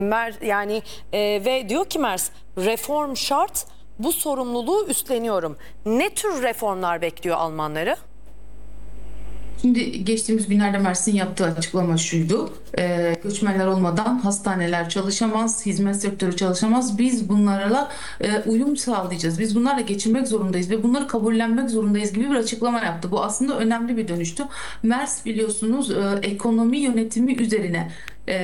Ve diyor ki Merz, reform şart, bu sorumluluğu üstleniyorum. Ne tür reformlar bekliyor Almanları? Şimdi geçtiğimiz günlerde Mersin yaptığı açıklama şuydu. Göçmenler olmadan hastaneler çalışamaz, hizmet sektörü çalışamaz. Biz bunlarla uyum sağlayacağız. Biz bunlarla geçinmek zorundayız ve bunları kabullenmek zorundayız gibi bir açıklama yaptı. Bu aslında önemli bir dönüştü. Merz biliyorsunuz ekonomi yönetimi üzerine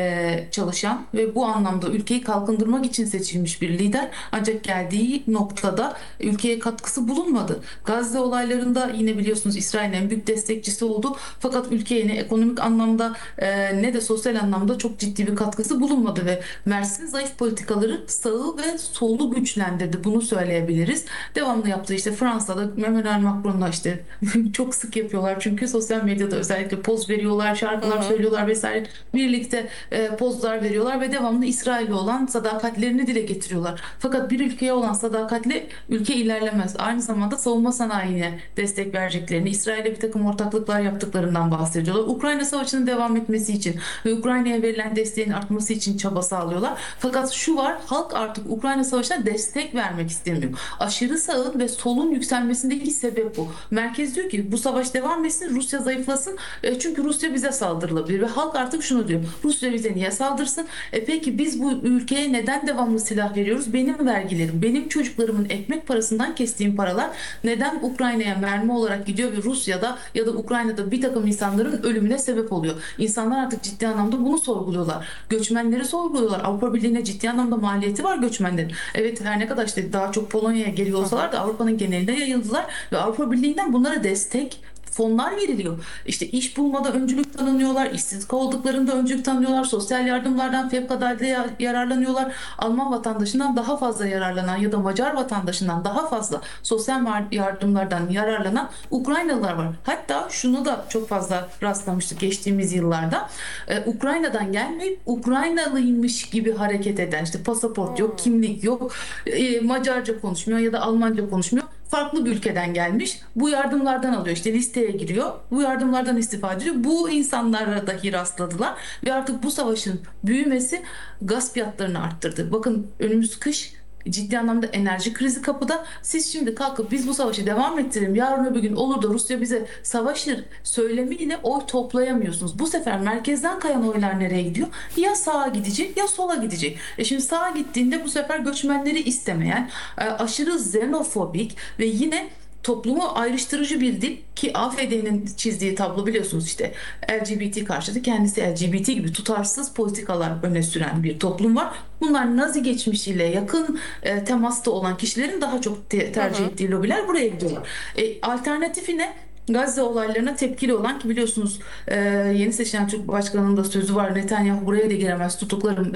çalışan ve bu anlamda ülkeyi kalkındırmak için seçilmiş bir lider. Ancak geldiği noktada ülkeye katkısı bulunmadı. Gazze olaylarında yine biliyorsunuz İsrail'in en büyük destekçisi oldu. Fakat ülkeye ne ekonomik anlamda ne de sosyal anlamda çok ciddi bir katkısı bulunmadı ve Mersin zayıf politikaları sağı ve solu güçlendirdi. Bunu söyleyebiliriz. Devamlı yaptığı işte Fransa'da Emmanuel Macron'la işte çok sık yapıyorlar. Çünkü sosyal medyada özellikle poz veriyorlar, şarkılar söylüyorlar vesaire. Birlikte pozlar veriyorlar ve devamlı İsrail'le olan sadakatlerini dile getiriyorlar. Fakat bir ülkeye olan sadakatle ülke ilerlemez. Aynı zamanda savunma sanayine destek vereceklerini, İsrail'e bir takım ortaklıklar yaptıklarından bahsediyorlar. Ukrayna Savaşı'nın devam etmesi için ve Ukrayna'ya verilen desteğin artması için çaba sağlıyorlar. Fakat şu var, halk artık Ukrayna Savaşı'na destek vermek istemiyor. Aşırı sağın ve solun yükselmesindeki sebep bu. Merkez diyor ki bu savaş devam etsin, Rusya zayıflasın. Çünkü Rusya bize saldırılabilir ve halk artık şunu diyor. Rusya bize niye saldırsın? Peki biz bu ülkeye neden devamlı silah veriyoruz? Benim vergilerim, benim çocuklarımın ekmek parasından kestiğim paralar neden Ukrayna'ya mermi olarak gidiyor ve Rusya'da ya da Ukrayna'da bir takım insanların ölümüne sebep oluyor? İnsanlar artık ciddi anlamda bunu sorguluyorlar. Göçmenleri sorguluyorlar. Avrupa Birliği'ne ciddi anlamda maliyeti var göçmenlerin. Evet, her ne kadar işte daha çok Polonya'ya geliyor olsalar da Avrupa'nın geneline yayıldılar ve Avrupa Birliği'nden bunlara destek fonlar veriliyor. İşte iş bulmada öncülük tanınıyorlar, işsiz kaldıklarında öncülük tanıyorlar, sosyal yardımlardan fevkalade yararlanıyorlar. Alman vatandaşından daha fazla yararlanan ya da Macar vatandaşından daha fazla sosyal yardımlardan yararlanan Ukraynalılar var. Hatta şunu da çok fazla rastlamıştık geçtiğimiz yıllarda. Ukrayna'dan gelmeyip Ukraynalıymış gibi hareket eden, işte pasaport yok, kimlik yok, Macarca konuşmuyor ya da Almanca konuşmuyor. Farklı bir ülkeden gelmiş. Bu yardımlardan alıyor. İşte listeye giriyor. Bu yardımlardan istifade ediyor. Bu insanlara dahi rastladılar. Ve artık bu savaşın büyümesi gaz fiyatlarını arttırdı. Bakın önümüz kış, ciddi anlamda enerji krizi kapıda. Siz şimdi kalkıp biz bu savaşı devam ettirelim, yarın öbür gün olur da Rusya bize savaşır söylemiyle oy toplayamıyorsunuz. Bu sefer merkezden kayan oylar nereye gidiyor? Ya sağa gidecek ya sola gidecek. Şimdi sağa gittiğinde bu sefer göçmenleri istemeyen, aşırı xenofobik ve yine toplumu ayrıştırıcı bir dil, ki AfD'nin çizdiği tablo biliyorsunuz, işte LGBT karşıtı, kendisi LGBT gibi tutarsız politikalar öne süren bir toplum var. Bunlar Nazi geçmişiyle yakın temasta olan kişilerin daha çok tercih ettiği lobiler buraya gidiyorlar. Alternatifi ne? Gazze olaylarına tepkili olan, ki biliyorsunuz yeni seçilen Türk Başkanı'nın da sözü var, Netanyahu buraya da giremez, tutuklarım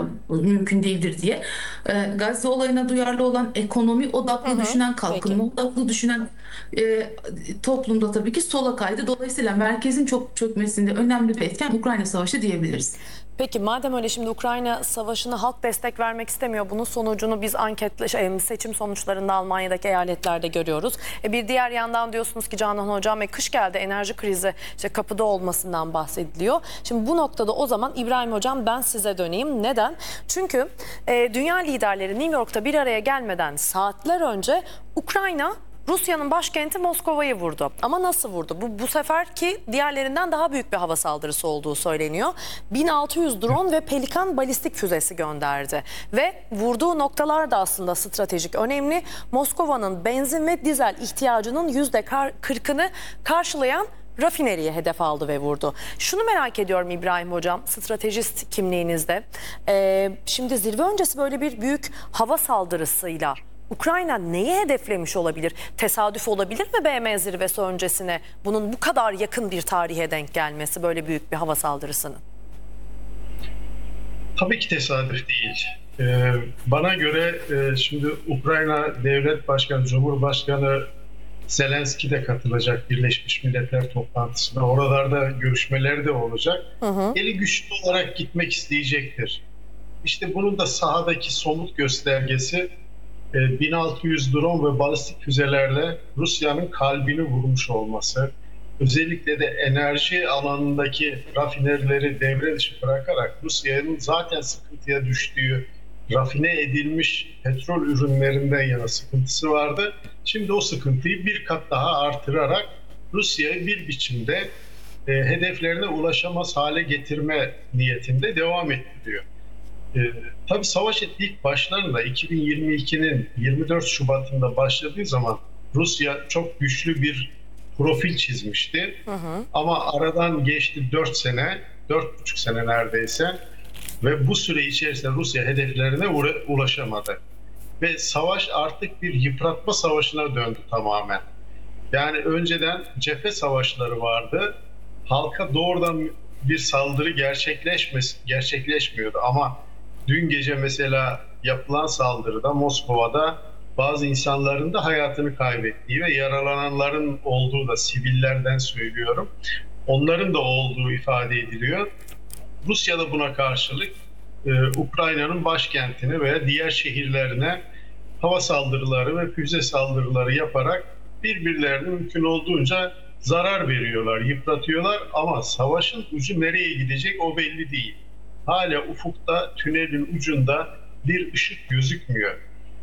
mümkün değildir diye. Gazze olayına duyarlı olan, ekonomi odaklı düşünen, kalkınma odaklı düşünen toplumda tabii ki sola kaydı. Dolayısıyla merkezin çok çökmesinde önemli bir etken Ukrayna Savaşı diyebiliriz. Peki madem öyle, şimdi Ukrayna Savaşı'na halk destek vermek istemiyor. Bunun sonucunu biz seçim sonuçlarında Almanya'daki eyaletlerde görüyoruz. Bir diğer yandan diyorsunuz ki Canan Hocam, kış geldi, enerji krizi işte kapıda olmasından bahsediliyor. Şimdi bu noktada o zaman İbrahim Hocam, ben size döneyim. Neden? Çünkü dünya liderleri New York'ta bir araya gelmeden saatler önce Ukrayna Rusya'nın başkenti Moskova'yı vurdu. Ama nasıl vurdu? Bu seferki diğerlerinden daha büyük bir hava saldırısı olduğu söyleniyor. 1600 drone ve Pelikan balistik füzesi gönderdi. Ve vurduğu noktalar da aslında stratejik önemli. Moskova'nın benzin ve dizel ihtiyacının %40'ını karşılayan rafineriye hedef aldı ve vurdu. Şunu merak ediyorum İbrahim Hocam, stratejist kimliğinizde. Şimdi zirve öncesi böyle bir büyük hava saldırısıyla Ukrayna neyi hedeflemiş olabilir? Tesadüf olabilir mi BM zirvesi öncesine bunun bu kadar yakın bir tarihe denk gelmesi, böyle büyük bir hava saldırısının? Tabii ki tesadüf değil. Bana göre şimdi Ukrayna Devlet Başkanı, Cumhurbaşkanı Zelenski de katılacak Birleşmiş Milletler toplantısına. Oralarda görüşmeleri de olacak. Eli güçlü olarak gitmek isteyecektir. İşte bunun da sahadaki somut göstergesi 1600 drone ve balistik füzelerle Rusya'nın kalbini vurmuş olması. özellikle de enerji alanındaki rafinerileri devre dışı bırakarak Rusya'nın zaten sıkıntıya düştüğü rafine edilmiş petrol ürünlerinden yana sıkıntısı vardı. Şimdi o sıkıntıyı bir kat daha artırarak Rusya'yı bir biçimde hedeflerine ulaşamaz hale getirme niyetinde devam ettiriyor. Tabii savaş ilk başlarında 2022'nin 24 Şubat'ında başladığı zaman Rusya çok güçlü bir profil çizmişti. Ama aradan geçti 4 sene, 4,5 sene neredeyse ve bu süre içerisinde Rusya hedeflerine ulaşamadı. Ve savaş artık bir yıpratma savaşına döndü tamamen. Yani önceden cephe savaşları vardı. Halka doğrudan bir saldırı gerçekleşmiyordu ama dün gece mesela yapılan saldırıda Moskova'da bazı insanların da hayatını kaybettiği ve yaralananların olduğu da sivillerden söylüyorum. Onların da olduğu ifade ediliyor. Rusya da buna karşılık Ukrayna'nın başkentine veya diğer şehirlerine hava saldırıları ve füze saldırıları yaparak birbirlerine mümkün olduğunca zarar veriyorlar, yıpratıyorlar ama savaşın ucu nereye gidecek o belli değil. Hala ufukta, tünelin ucunda bir ışık gözükmüyor.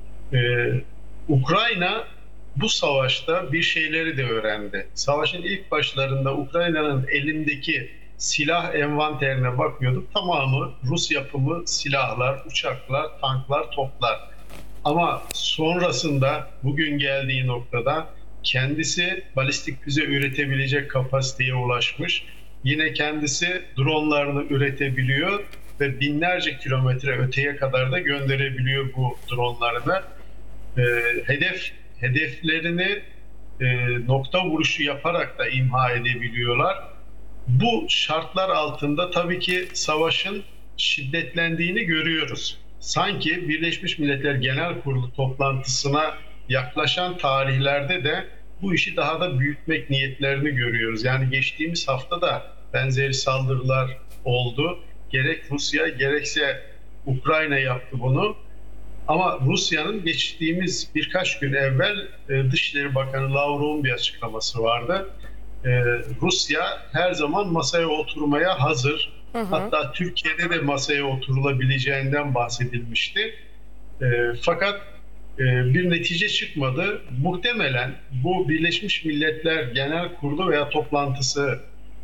Ukrayna bu savaşta bir şeyleri de öğrendi. Savaşın ilk başlarında Ukrayna'nın elindeki silah envanterine bakıyorduk. Tamamı Rus yapımı silahlar, uçaklar, tanklar, toplar. Ama sonrasında bugün geldiği noktada kendisi balistik füze üretebilecek kapasiteye ulaşmış. Yine kendisi dronlarını üretebiliyor ve binlerce kilometre öteye kadar da gönderebiliyor bu dronlarını. Hedeflerini nokta vuruşu yaparak da imha edebiliyorlar. Bu şartlar altında tabii ki savaşın şiddetlendiğini görüyoruz. Sanki Birleşmiş Milletler Genel Kurulu toplantısına yaklaşan tarihlerde de bu işi daha da büyütmek niyetlerini görüyoruz. Yani geçtiğimiz hafta da benzeri saldırılar oldu. Gerek Rusya gerekse Ukrayna yaptı bunu. Ama Rusya'nın geçtiğimiz birkaç gün evvel Dışişleri Bakanı Lavrov'un bir açıklaması vardı. Rusya her zaman masaya oturmaya hazır. Hatta Türkiye'de de masaya oturulabileceğinden bahsedilmişti. Fakat bir netice çıkmadı. Muhtemelen bu Birleşmiş Milletler Genel Kurulu veya toplantısı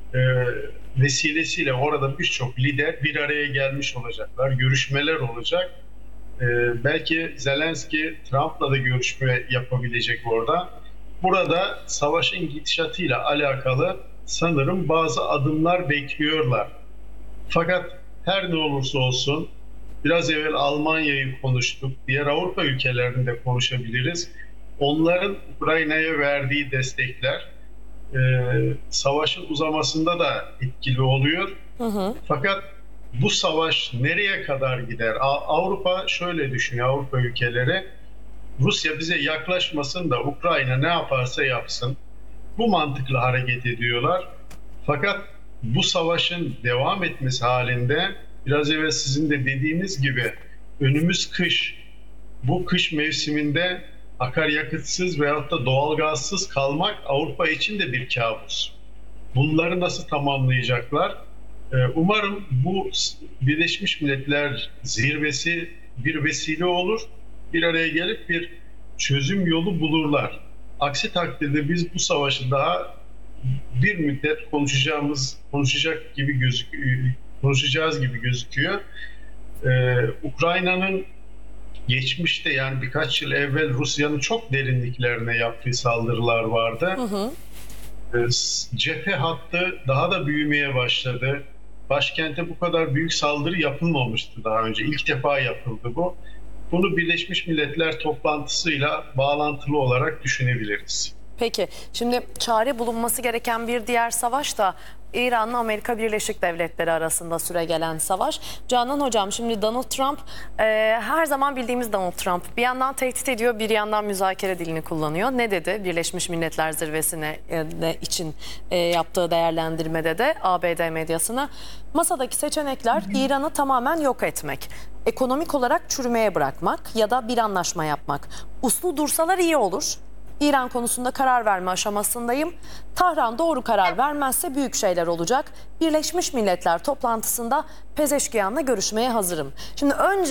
vesilesiyle orada birçok lider bir araya gelmiş olacaklar. Görüşmeler olacak. Belki Zelenski Trump'la da görüşme yapabilecek orada. Burada savaşın gidişatıyla alakalı sanırım bazı adımlar bekliyorlar. Fakat her ne olursa olsun biraz evvel Almanya'yı konuştuk. Diğer Avrupa ülkelerini de konuşabiliriz. Onların Ukrayna'ya verdiği destekler savaşın uzamasında da etkili oluyor. Fakat bu savaş nereye kadar gider? Avrupa şöyle düşünüyor, Avrupa ülkeleri. Rusya bize yaklaşmasın da Ukrayna ne yaparsa yapsın. Bu mantıkla hareket ediyorlar. Fakat bu savaşın devam etmesi halinde biraz evvel sizin de dediğiniz gibi önümüz kış. Bu kış mevsiminde akaryakıtsız veyahut da doğalgazsız kalmak Avrupa için de bir kabus. Bunları nasıl tamamlayacaklar? Umarım bu Birleşmiş Milletler zirvesi bir vesile olur. Bir araya gelip bir çözüm yolu bulurlar. Aksi takdirde biz bu savaşı daha bir müddet konuşacağız gibi gözüküyor. Ukrayna'nın geçmişte yani birkaç yıl evvel Rusya'nın çok derinliklerine yaptığı saldırılar vardı. Cephe hattı daha da büyümeye başladı. Başkente bu kadar büyük saldırı yapılmamıştı daha önce. İlk defa yapıldı bu. Bunu Birleşmiş Milletler toplantısıyla bağlantılı olarak düşünebiliriz. Peki, şimdi çare bulunması gereken bir diğer savaş da İran'la Amerika Birleşik Devletleri arasında süregelen savaş. Canan Hocam, şimdi Donald Trump her zaman bildiğimiz Donald Trump bir yandan tehdit ediyor, bir yandan müzakere dilini kullanıyor. Ne dedi Birleşmiş Milletler Zirvesi'ne için yaptığı değerlendirmede de ABD medyasına? Masadaki seçenekler İran'ı tamamen yok etmek, ekonomik olarak çürümeye bırakmak ya da bir anlaşma yapmak. Uslu dursalar iyi olur. İran konusunda karar verme aşamasındayım. Tahran doğru karar vermezse büyük şeyler olacak. Birleşmiş Milletler toplantısında Pezeşkiyan'la görüşmeye hazırım. Şimdi önce